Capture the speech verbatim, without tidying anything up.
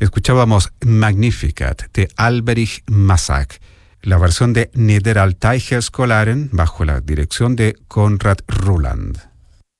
Escuchábamos Magnificat de Alberich Massac, la versión de Niederaltaich Scholaren bajo la dirección de Konrad Ruland.